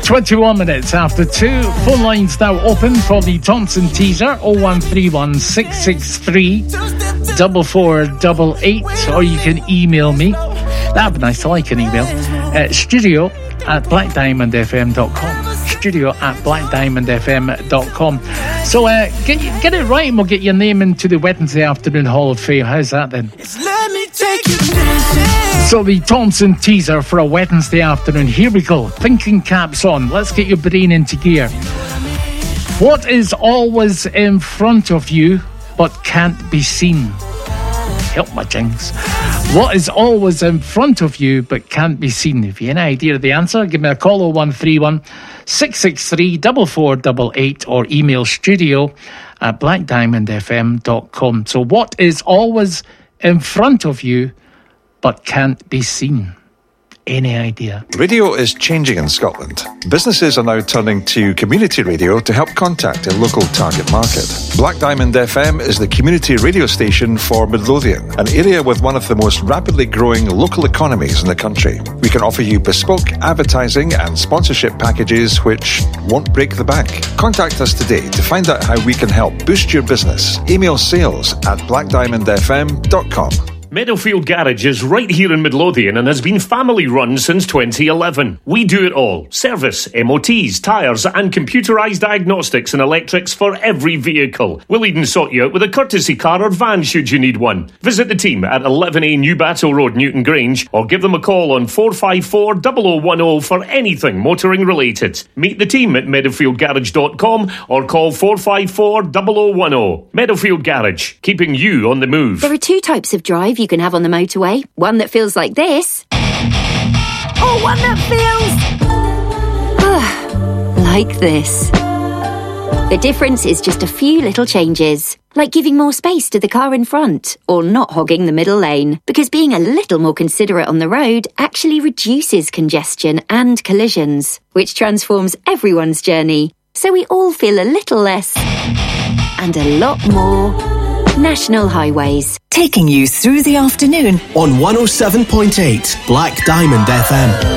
21 minutes after 2. Phone lines now open for the Thompson teaser. 0131 663 4488. Or you can email me. That'd be nice. I like an email. Studio at blackdiamondfm.com. Studio at blackdiamondfm.com. So get it right and we'll get your name into the Wednesday Afternoon Hall of Fame. How's that then? Let me take you dancing. So the Thompson teaser for a Wednesday afternoon. Here we go. Thinking caps on. Let's get your brain into gear. What is always in front of you but can't be seen? Help my jinx. What is always in front of you but can't be seen? If you have any idea of the answer, give me a call 0131 663 4488 or email studio at blackdiamondfm.com. So what is always in front of you but can't be seen? Any idea? Radio is changing in Scotland. Businesses are now turning to community radio to help contact a local target market. Black Diamond FM is the community radio station for Midlothian, an area with one of the most rapidly growing local economies in the country. We can offer you bespoke advertising and sponsorship packages which won't break the bank. Contact us today to find out how we can help boost your business. Email sales@blackdiamondfm.com. Meadowfield Garage is right here in Midlothian and has been family run since 2011. We do it all. Service, MOTs, tyres and computerised diagnostics and electrics for every vehicle. We'll even sort you out with a courtesy car or van should you need one. Visit the team at 11A New Battle Road, Newton Grange, or give them a call on 454 0010 for anything motoring related. Meet the team at meadowfieldgarage.com or call 454 0010. Meadowfield Garage, keeping you on the move. There are two types of drive you can have on the motorway. One that feels like this. Or one that feels like this. The difference is just a few little changes, like giving more space to the car in front or not hogging the middle lane, because being a little more considerate on the road actually reduces congestion and collisions, which transforms everyone's journey, so we all feel a little less and a lot more National Highways. Taking you through the afternoon on 107.8 Black Diamond FM.